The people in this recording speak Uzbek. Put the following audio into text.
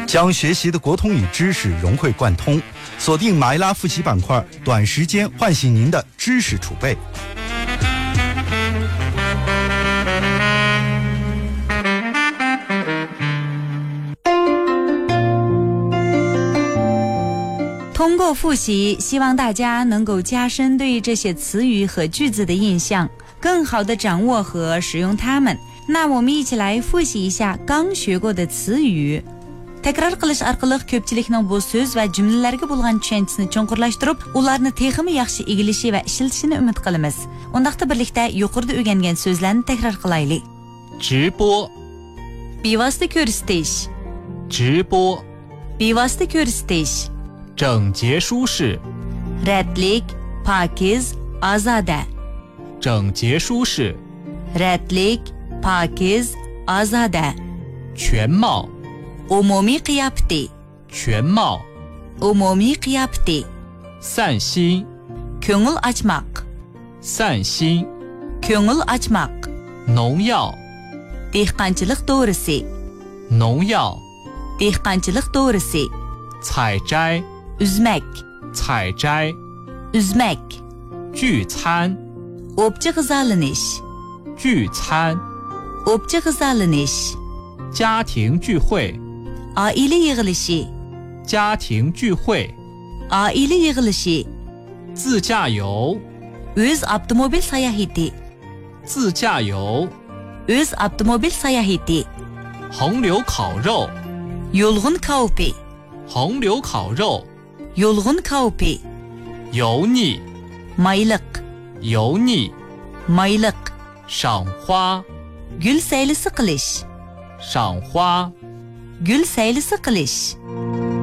将学习的国通语知识融会贯通，锁定马伊拉复习板块，短时间唤醒您的知识储备。 通过复习，希望大家能够加深对这些词语和句子的印象，更好地掌握和使用它们。那我们一起来复习一下刚学过的词语。Takrar qilish orqali ko'pchilikning bu so'z va jumlalarga bo'lgan tushanchisini chuqurlashtirib, ularni texmi yaxshi egilishi va ishlatishini umid qilamiz. Undaqda birlikda yuqorida o'rgangan so'zlarni takror qilaylik. 直播 bevosita ko'rsatish 直播 bevosita ko'rsatish 整洁舒适 radlik pokiz ozoda 整洁舒适 radlik pokiz ozoda 全貌 umumiy qiyofati 全貌 umumiy qiyofati 散心 ko'ngil ochmoq 散心 ko'ngil ochmoq 农药 dehqonchilik to'g'risi 农药 dehqonchilik to'g'risi 采摘 uzmak 采摘 uzmak 聚餐 o'pchi g'izolanish 聚餐 o'pchi g'izolanish 家庭聚会 oila yig'ilishi 家庭聚会 oila yig'ilishi 自驾游 o'z avtomobil sayohati 自驾游 o'z avtomobil sayohati 红柳烤肉 yulg'un kaopi 红柳烤肉 yulg'un kaopi 油腻 mayliq 油腻 mayliq 赏花 gul saylisi qilish 赏花 gul saylisi qilish